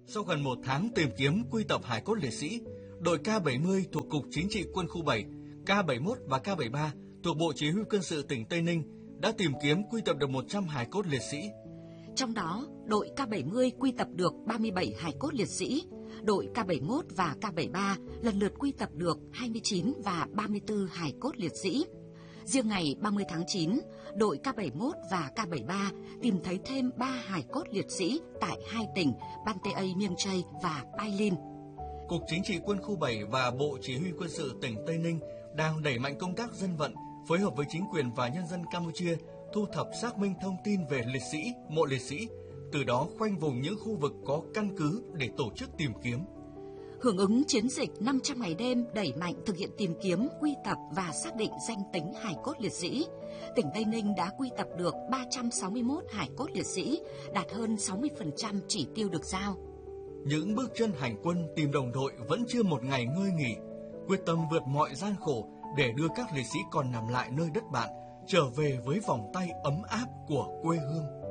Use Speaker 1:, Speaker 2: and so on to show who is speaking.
Speaker 1: Sau gần 1 tháng tìm kiếm quy tập hài cốt liệt sĩ, đội K70 thuộc Cục Chính trị Quân khu 7, K71 và K73 thuộc Bộ Chỉ huy Quân sự tỉnh Tây Ninh đã tìm kiếm quy tập được 100 hài cốt liệt sĩ.
Speaker 2: Trong đó, đội K70 quy tập được 37 hài cốt liệt sĩ, đội K71 và K73 lần lượt quy tập được 29 và 34 hài cốt liệt sĩ. Riêng ngày 30 tháng 9, đội K71 và K73 tìm thấy thêm 3 hài cốt liệt sĩ tại 2 tỉnh Banteay Miêng Chây và Pailin.
Speaker 1: Cục Chính trị Quân khu 7 và Bộ Chỉ huy Quân sự tỉnh Tây Ninh đang đẩy mạnh công tác dân vận, phối hợp với chính quyền và nhân dân Campuchia thu thập xác minh thông tin về liệt sĩ, mộ liệt sĩ, từ đó khoanh vùng những khu vực có căn cứ để tổ chức tìm kiếm.
Speaker 2: Hưởng ứng chiến dịch 500 ngày đêm đẩy mạnh thực hiện tìm kiếm, quy tập và xác định danh tính hài cốt liệt sĩ, tỉnh Tây Ninh đã quy tập được 361 hài cốt liệt sĩ, đạt hơn 60% chỉ tiêu được giao.
Speaker 1: Những bước chân hành quân tìm đồng đội vẫn chưa một ngày ngơi nghỉ, quyết tâm vượt mọi gian khổ để đưa các liệt sĩ còn nằm lại nơi đất bạn trở về với vòng tay ấm áp của quê hương.